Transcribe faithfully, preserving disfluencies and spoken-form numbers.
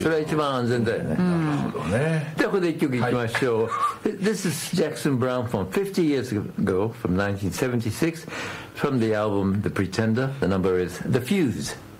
それは一番安全だよね。 なるほどね。 ではここで一曲いきましょう。This is Jackson Browne from fifty years ago, from nineteen seventy-six, from the album The Pretender. The number is The Fuse.